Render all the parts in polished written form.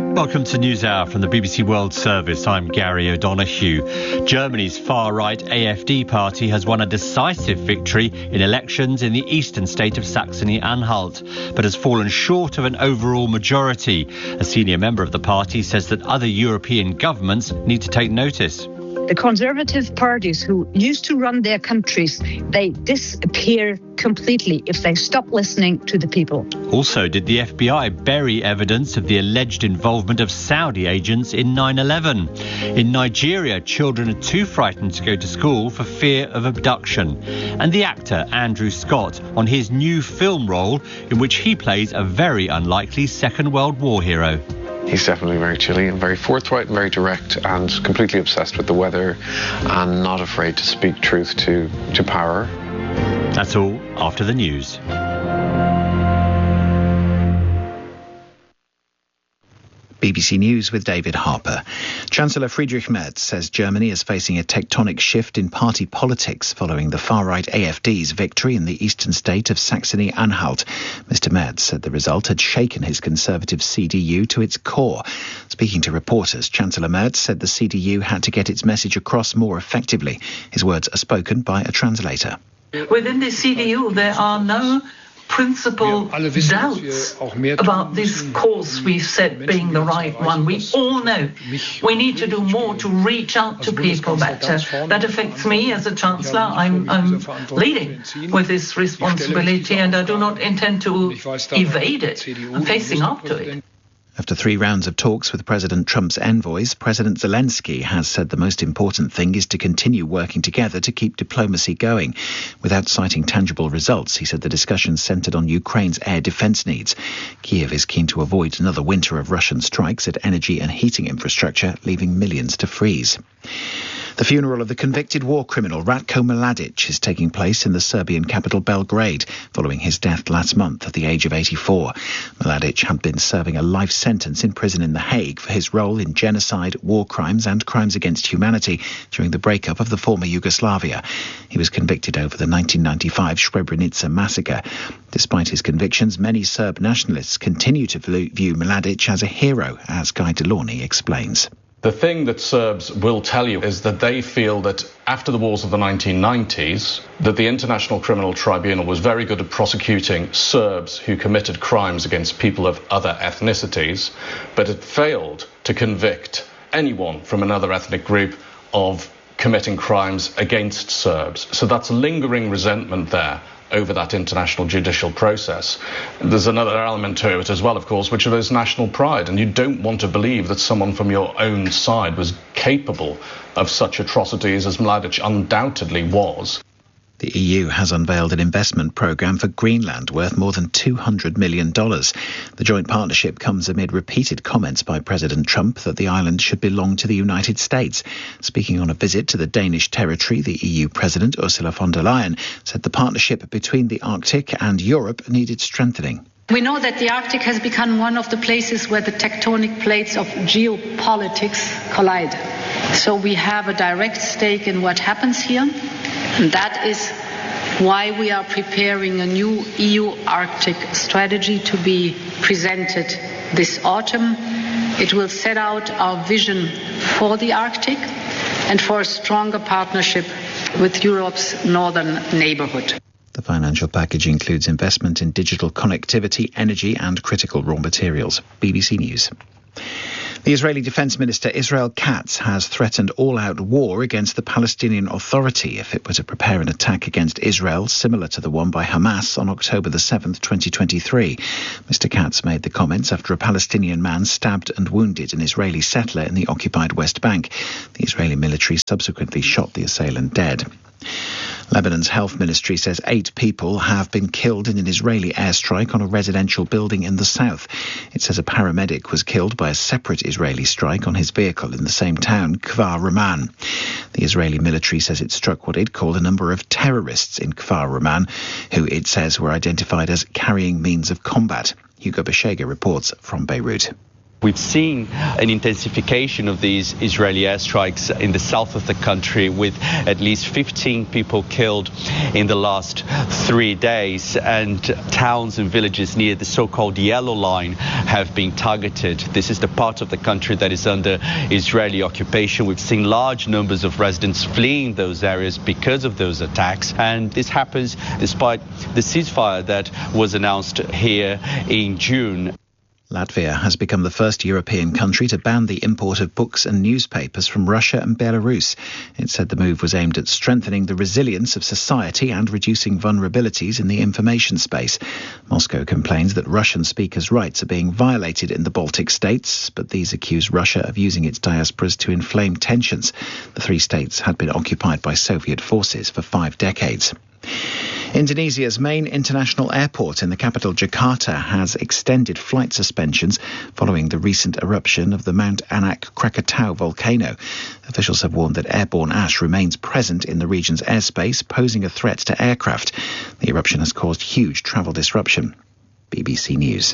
Welcome to NewsHour from the BBC World Service. I'm Gary O'Donoghue. Germany's far-right AfD party has won a decisive victory in elections in the eastern state of Saxony-Anhalt, but has fallen short of an overall majority. A senior member of the party says that other European governments need to take notice. The conservative parties who used to run their countries, they disappear completely if they stop listening to the people. Also, did the FBI bury evidence of the alleged involvement of Saudi agents in 9/11? In Nigeria, children are too frightened to go to school for fear of abduction. And the actor Andrew Scott on his new film role in which he plays a very unlikely Second World War hero. He's definitely very chilly and very forthright and very direct and completely obsessed with the weather and not afraid to speak truth to power. That's all after the news. BBC News with David Harper. Chancellor Friedrich Merz says Germany is facing a tectonic shift in party politics following the far-right AfD's victory in the eastern state of Saxony-Anhalt. Mr. Merz said the result had shaken his conservative CDU to its core. Speaking to reporters, Chancellor Merz said the CDU had to get its message across more effectively. His words are spoken by a translator. Within the CDU, there are no principal doubts about this course we've set being the right one. We all know we need to do more to reach out to people better. That affects me as a Chancellor. I'm leading with this responsibility and I do not intend to evade it. I'm facing up to it. After 3 rounds of talks with President Trump's envoys, President Zelensky has said the most important thing is to continue working together to keep diplomacy going. Without citing tangible results, he said the discussions centred on Ukraine's air defence needs. Kyiv is keen to avoid another winter of Russian strikes at energy and heating infrastructure, leaving millions to freeze. The funeral of the convicted war criminal Ratko Mladic is taking place in the Serbian capital Belgrade, following his death last month at the age of 84. Mladic had been serving a life sentence in prison in The Hague for his role in genocide, war crimes and crimes against humanity during the breakup of the former Yugoslavia. He was convicted over the 1995 Srebrenica massacre. Despite his convictions, many Serb nationalists continue to view Mladic as a hero, as Guy Delorney explains. The thing that Serbs will tell you is that they feel that after the wars of the 1990s, that the International Criminal Tribunal was very good at prosecuting Serbs who committed crimes against people of other ethnicities, but it failed to convict anyone from another ethnic group of committing crimes against Serbs. So that's lingering resentment there over that international judicial process. There's another element to it as well, of course, which is national pride, and you don't want to believe that someone from your own side was capable of such atrocities as Mladic undoubtedly was. The EU has unveiled an investment programme for Greenland worth more than $200 million. The joint partnership comes amid repeated comments by President Trump that the island should belong to the United States. Speaking on a visit to the Danish territory, the EU President Ursula von der Leyen said the partnership between the Arctic and Europe needed strengthening. We know that the Arctic has become one of the places where the tectonic plates of geopolitics collide. So we have a direct stake in what happens here. And that is why we are preparing a new EU Arctic strategy to be presented this autumn. It will set out our vision for the Arctic and for a stronger partnership with Europe's northern neighbourhood. The financial package includes investment in digital connectivity, energy and critical raw materials. BBC News. The Israeli Defense Minister Israel Katz has threatened all-out war against the Palestinian Authority if it were to prepare an attack against Israel similar to the one by Hamas on October the 7th, 2023. Mr. Katz made the comments after a Palestinian man stabbed and wounded an Israeli settler in the occupied West Bank. The Israeli military subsequently shot the assailant dead. Lebanon's health ministry says 8 people have been killed in an Israeli airstrike on a residential building in the south. It says a paramedic was killed by a separate Israeli strike on his vehicle in the same town, Kfar Raman. The Israeli military says it struck what it called a number of terrorists in Kfar Raman, who it says were identified as carrying means of combat. Hugo Beshega reports from Beirut. We've seen an intensification of these Israeli airstrikes in the south of the country, with at least 15 people killed in the last 3 days, and towns and villages near the so-called Yellow Line have been targeted. This is the part of the country that is under Israeli occupation. We've seen large numbers of residents fleeing those areas because of those attacks, and this happens despite the ceasefire that was announced here in June. Latvia has become the first European country to ban the import of books and newspapers from Russia and Belarus. It said the move was aimed at strengthening the resilience of society and reducing vulnerabilities in the information space. Moscow complains that Russian speakers' rights are being violated in the Baltic states, but these accuse Russia of using its diasporas to inflame tensions. The 3 states had been occupied by Soviet forces for 5 decades. Indonesia's main international airport in the capital Jakarta has extended flight suspensions following the recent eruption of the Mount Anak Krakatau volcano. Officials have warned that airborne ash remains present in the region's airspace, posing a threat to aircraft. The eruption has caused huge travel disruption. BBC News.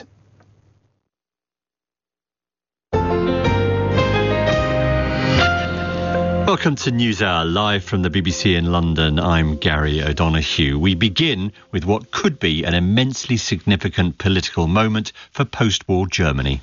Welcome to NewsHour, live from the BBC in London. I'm Gary O'Donoghue. We begin with what could be an immensely significant political moment for post-war Germany.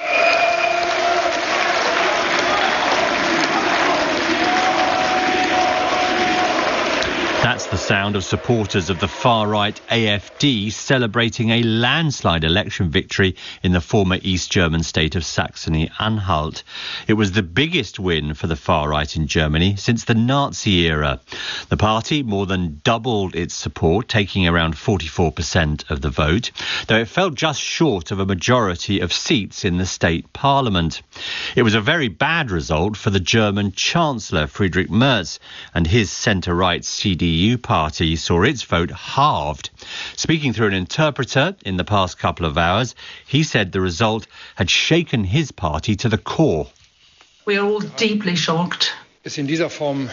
That's the sound of supporters of the far-right AfD celebrating a landslide election victory in the former East German state of Saxony-Anhalt. It was the biggest win for the far-right in Germany since the Nazi era. The party more than doubled its support, taking around 44% of the vote, though it fell just short of a majority of seats in the state parliament. It was a very bad result for the German Chancellor Friedrich Merz, and his centre-right CDU party saw its vote halved. Speaking through an interpreter in the past couple of hours, he said the result had shaken his party to the core. We are all deeply shocked. We didn't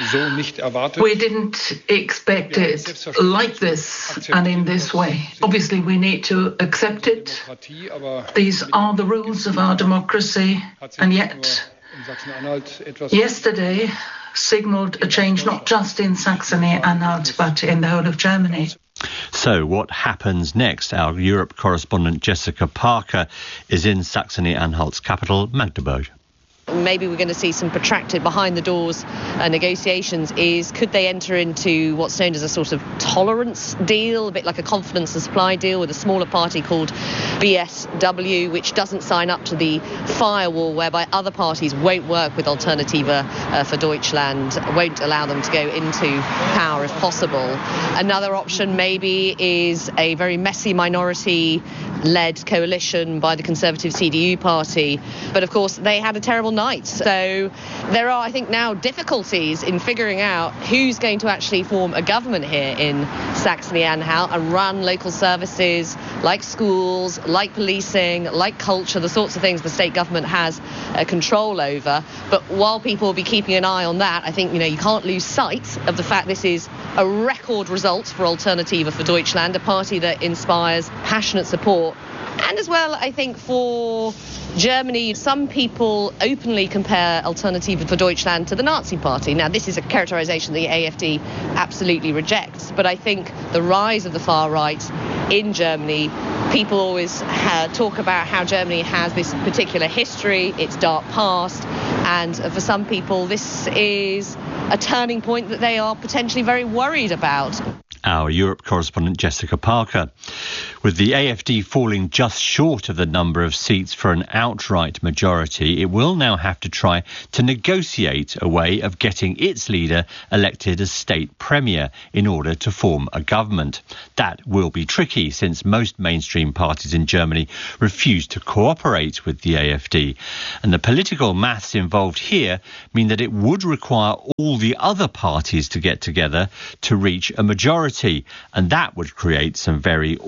expect it like this and in this way. Obviously, we need to accept it. These are the rules of our democracy, and yet yesterday signalled a change not just in Saxony-Anhalt but in the whole of Germany. So what happens next? Our Europe correspondent Jessica Parker is in Saxony-Anhalt's capital, Magdeburg. Maybe we're going to see some protracted behind-the-doors negotiations. Could they enter into what's known as a sort of tolerance deal, a bit like a confidence and supply deal with a smaller party called BSW, which doesn't sign up to the firewall whereby other parties won't work with Alternative for Deutschland, won't allow them to go into power if possible. Another option maybe is a very messy minority-led coalition by the Conservative CDU party. But of course, they had a terrible night. So there are, I think, now difficulties in figuring out who's going to actually form a government here in Saxony-Anhalt and run local services like schools, like policing, like culture, the sorts of things the state government has control over. But while people will be keeping an eye on that, I think, you can't lose sight of the fact this is a record result for Alternative for Deutschland, a party that inspires passionate support. And as well, I think, for Germany, some people openly compare Alternative for Deutschland to the Nazi Party. Now, this is a characterisation the AfD absolutely rejects, but I think the rise of the far right in Germany, people always talk about how Germany has this particular history, its dark past, and for some people this is a turning point that they are potentially very worried about. Our Europe correspondent Jessica Parker. With the AfD falling just short of the number of seats for an outright majority, it will now have to try to negotiate a way of getting its leader elected as state premier in order to form a government. That will be tricky since most mainstream parties in Germany refuse to cooperate with the AfD. And the political maths involved here mean that it would require all the other parties to get together to reach a majority, and that would create some very awkward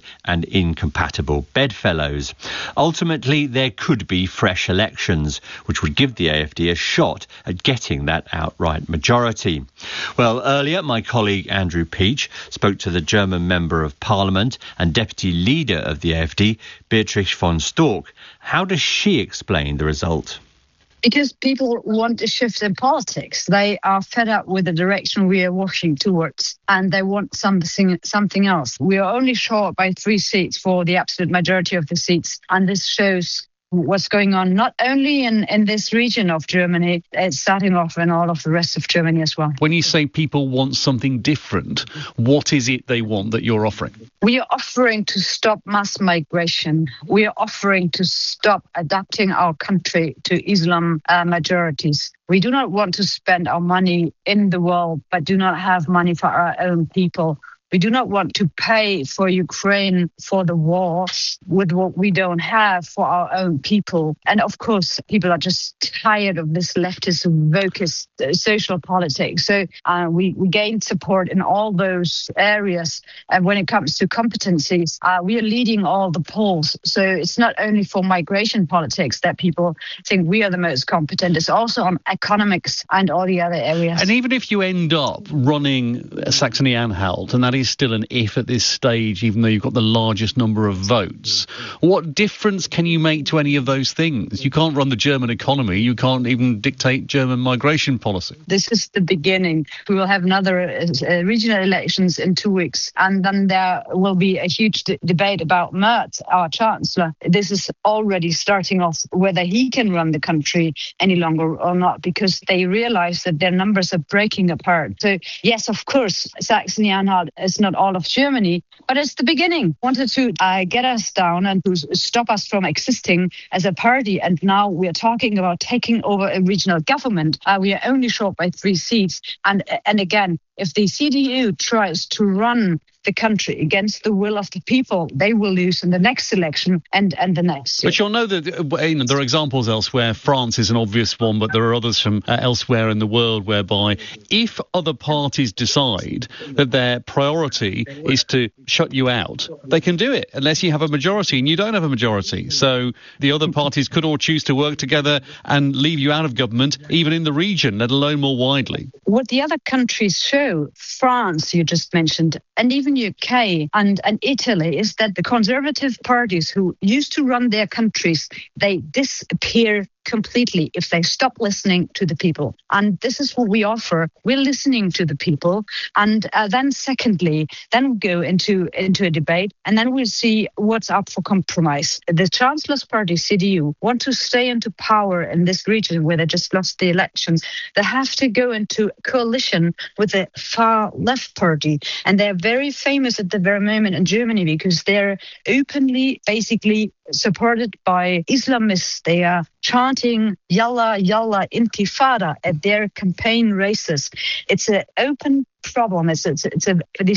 and incompatible bedfellows. Ultimately, there could be fresh elections, which would give the AfD a shot at getting that outright majority. Well, earlier, my colleague Andrew Peach spoke to the German Member of Parliament and Deputy Leader of the AfD, Beatrix von Storck. How does she explain the result? Because people want a shift in politics. They are fed up with the direction we are walking towards, and they want something else. We are only short by 3 seats for the absolute majority of the seats, and this shows what's going on not only in this region of Germany, it's starting off in all of the rest of Germany as well. When you say people want something different, what is it they want that you're offering? We are offering to stop mass migration. We are offering to stop adapting our country to Islam majorities. We do not want to spend our money in the world, but do not have money for our own people. We do not want to pay for Ukraine for the war with what we don't have for our own people. And of course, people are just tired of this leftist, wokist social politics. So we gained support in all those areas. And when it comes to competencies, we are leading all the polls. So it's not only for migration politics that people think we are the most competent. It's also on economics and all the other areas. And even if you end up running Saxony-Anhalt, and that is still an if at this stage, even though you've got the largest number of votes, what difference can you make to any of those things? You can't run the German economy. You can't even dictate German migration policy. This is the beginning. We will have another regional elections in 2 weeks, and then there will be a huge debate about Merz, our chancellor. This is already starting off whether he can run the country any longer or not, because they realize that their numbers are breaking apart. So yes, of course, Saxony-Anhalt is not all of Germany, but it's the beginning. Wanted to get us down and to stop us from existing as a party, and now we are talking about taking over a regional government. We are only short by 3 seats, and again, if the CDU tries to run the country against the will of the people, they will lose in the next election and the next. But you'll know that there are examples elsewhere. France is an obvious one, but there are others from elsewhere in the world whereby if other parties decide that their priority is to shut you out, they can do it unless you have a majority, and you don't have a majority. So the other parties could all choose to work together and leave you out of government, even in the region, let alone more widely. What the other countries show, France you just mentioned, and even UK and Italy, is that the conservative parties who used to run their countries, they disappear completely if they stop listening to the people. And this is what we offer. We're listening to the people. And then secondly, then we go into a debate, and then we'll see what's up for compromise. The Chancellor's Party, CDU, want to stay into power in this region where they just lost the elections. They have to go into coalition with the far left party. And they're very famous at the very moment in Germany because they're openly, basically, supported by Islamists. They are chanting Yalla Yalla Intifada at their campaign races. It's an open problem. If the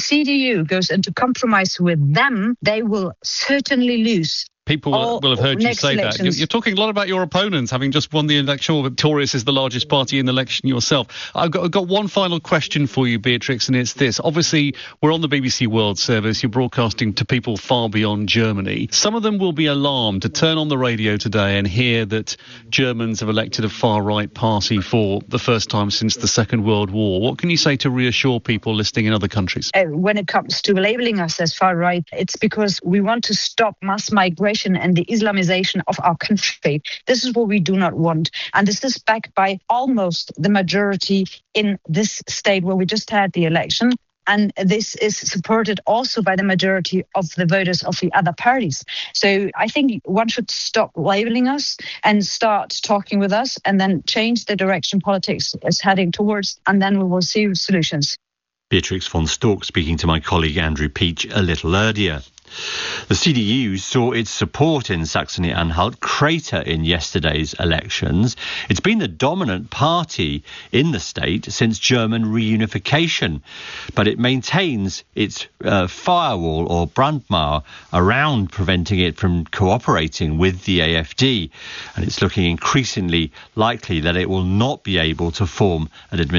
CDU goes into compromise with them, they will certainly lose. People will have heard you say that. You're talking a lot about your opponents having just won the election, victorious as the largest party in the election yourself. I've got one final question for you, Beatrix, and it's this. Obviously, we're on the BBC World Service. You're broadcasting to people far beyond Germany. Some of them will be alarmed to turn on the radio today and hear that Germans have elected a far-right party for the first time since the Second World War. What can you say to reassure people listening in other countries? When it comes to labeling us as far-right, it's because we want to stop mass migration and the Islamization of our country. This is what we do not want. And this is backed by almost the majority in this state where we just had the election. And this is supported also by the majority of the voters of the other parties. So I think one should stop labeling us and start talking with us, and then change the direction politics is heading towards, and then we will see solutions. Beatrix von Storck speaking to my colleague Andrew Peach a little earlier. The CDU saw its support in Saxony-Anhalt crater in yesterday's elections. It's been the dominant party in the state since German reunification, but it maintains its firewall or Brandmauer around preventing it from cooperating with the AfD, and it's looking increasingly likely that it will not be able to form an administration